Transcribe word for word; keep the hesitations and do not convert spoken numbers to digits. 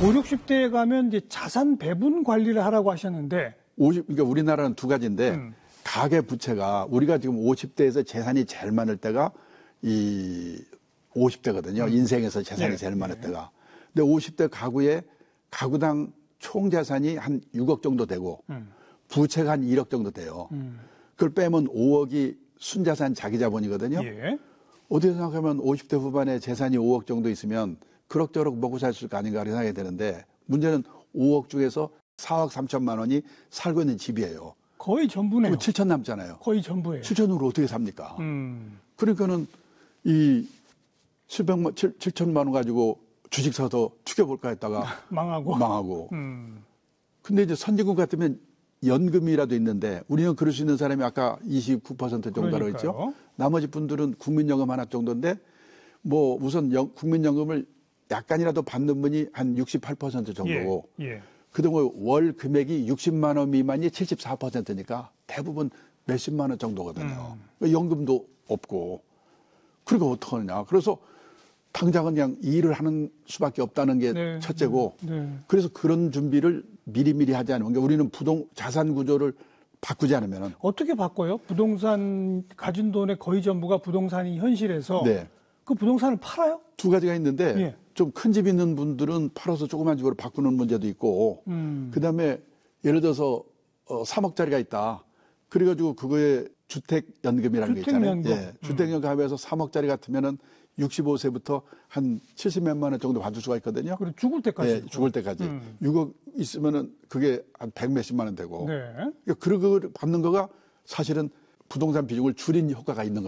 오십, 육십 대에 가면 이제 자산 배분 관리를 하라고 하셨는데. 오십, 그러니까 우리나라는 두 가지인데, 음. 가계 부채가, 우리가 지금 오십 대에서 재산이 제일 많을 때가 이 오십 대거든요. 음. 인생에서 재산이 네. 제일 많을 네. 때가. 근데 오십 대 가구에 가구당 총 재산이 한 육억 정도 되고, 음. 부채가 한 일억 정도 돼요. 음. 그걸 빼면 오억이 순자산 자기 자본이거든요. 예. 어디서 생각하면 오십 대 후반에 재산이 오억 정도 있으면 그럭저럭 먹고 살 수 있을 거 아닌가 생각이 되는데, 문제는 오억 중에서 사억 삼천만 원이 살고 있는 집이에요. 거의 전부네요. 칠천 남잖아요. 거의 전부예요. 칠천으로 어떻게 삽니까? 음. 그러니까는 이 칠백만, 칠천만 원 가지고 주식 사서 튀겨볼까 했다가 망하고. 망하고. 음. 근데 이제 선진국 같으면 연금이라도 있는데, 우리는 그럴 수 있는 사람이 아까 이십구 퍼센트 정도라고 했죠. 나머지 분들은 국민연금 하나 정도인데, 뭐 우선 영, 국민연금을 약간이라도 받는 분이 한 육십팔 퍼센트 정도고, 예, 예. 그동안 월 금액이 육십만 원 미만이 칠십사 퍼센트니까 대부분 몇십만 원 정도거든요. 음. 연금도 없고. 그러니까 어떡하느냐. 그래서 당장은 그냥 일을 하는 수밖에 없다는 게 네, 첫째고, 네, 네. 그래서 그런 준비를 미리미리 하지 않으면, 그러니까 우리는 부동, 자산 구조를 바꾸지 않으면. 어떻게 바꿔요? 부동산, 가진 돈의 거의 전부가 부동산이 현실에서. 네. 그 부동산을 팔아요? 두 가지가 있는데, 예. 좀 큰 집 있는 분들은 팔아서 조그만 집으로 바꾸는 문제도 있고, 음. 그 다음에 예를 들어서 어, 삼억짜리가 있다. 그래가지고 그거에 주택연금이라는 게 있잖아요. 예. 주택연금 합해서 삼억짜리 같으면은 육십오 세부터 한 칠십몇만 원 정도 받을 수가 있거든요. 그리고 죽을 때까지. 예, 죽을 때까지. 음. 육억 있으면은 그게 한 백몇십만 원 되고. 네. 그러니까 그걸 받는 거가 사실은 부동산 비중을 줄인 효과가 있는 거죠.